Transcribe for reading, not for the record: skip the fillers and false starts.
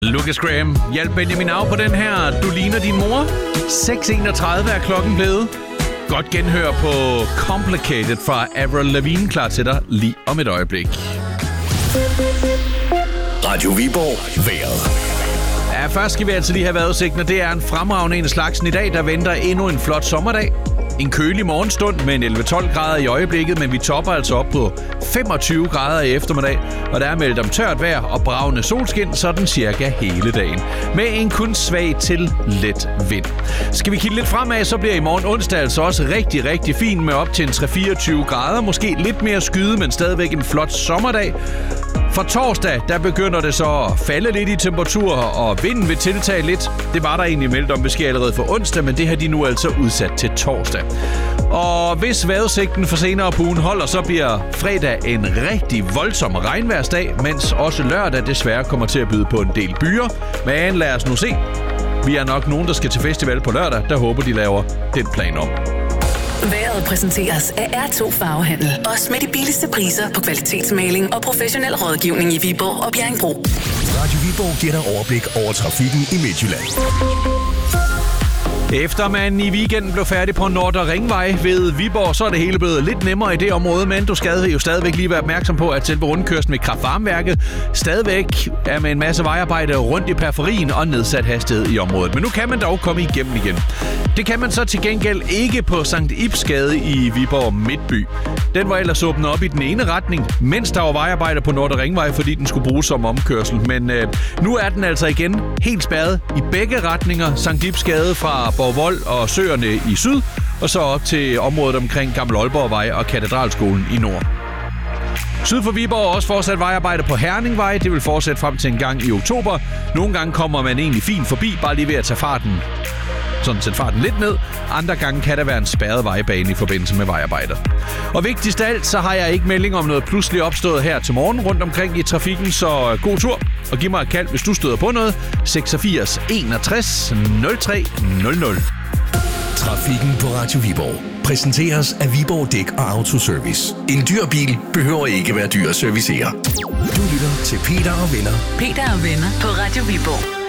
Lucas Graham, hjælp Benjamin af på den her. Du ligner din mor. 6:31 er klokken blevet. Godt genhør på Complicated fra Avril Lavigne klar til dig lige om et øjeblik. Radio Viborg vejret. Ja, først skal vi altså lige have vejrudsigten, og det er en fremragende en af slagsen i dag. Der venter endnu en flot sommerdag. En kølig morgenstund med en 11-12 grader i øjeblikket, men vi topper altså op på 25 grader i eftermiddag. Og der er meldt om tørt vejr og bragende solskin sådan cirka hele dagen. Med en kun svag til let vind. Skal vi kigge lidt fremad, så bliver i morgen onsdag altså også rigtig, rigtig fint med op til en 3-24 grader. Måske lidt mere skyde, men stadigvæk en flot sommerdag. For torsdag, der begynder det så at falde lidt i temperatur, og vinden vil tiltage lidt. Det var der egentlig meldt om, det sker allerede for onsdag, men det har de nu altså udsat til torsdag. Og hvis vejrudsigten for senere på ugen holder, så bliver fredag en rigtig voldsom regnværsdag, mens også lørdag desværre kommer til at byde på en del byer. Men lad os nu se. Vi er nok nogen, der skal til festival på lørdag, der håber, de laver den plan om. Vejret præsenteres af R2 Farvehandel. Også med de billigste priser på kvalitetsmaling og professionel rådgivning i Viborg og Bjerringbro. Radio Viborg giver dig overblik over trafikken i Midtjylland. Efter man i weekenden blev færdig på Nordre Ringvej ved Viborg, så er det hele blevet lidt nemmere i det område, men du skal jo stadigvæk lige være opmærksom på, at selve rundkørslen ved Kraft-Varme-værket stadigvæk er med en masse vejarbejde rundt i periferien og nedsat hastighed i området. Men nu kan man dog komme igennem igen. Det kan man så til gengæld ikke på Sankt Ibsgade i Viborg Midtby. Den var ellers åbnet op i den ene retning, mens der var vejarbejde på Nordre Ringvej, fordi den skulle bruges som omkørsel. Men nu er den altså igen helt spærret i begge retninger. Sankt Ibsgade fra Borgvold og Søerne i syd, og så op til området omkring Gammel Aalborgvej og Katedralskolen i nord. Syd for Viborg er også fortsat vejarbejde på Herningvej. Det vil fortsætte frem til en gang i oktober. Nogle gange kommer man egentlig fint forbi, bare lige ved at tage farten. Sådan sætte farten lidt ned. Andre gange kan der være en spærret vejbane i forbindelse med vejarbejder. Og vigtigst af alt, så har jeg ikke melding om noget pludselig opstået her til morgen rundt omkring i trafikken, så god tur. Og giv mig et kald, hvis du støder på noget. 86 61 03 00. Trafikken på Radio Viborg præsenteres af Viborg Dæk og Autoservice. En dyr bil behøver ikke være dyr at servicere. Du lytter til Peter og Venner. Peter og Venner på Radio Viborg.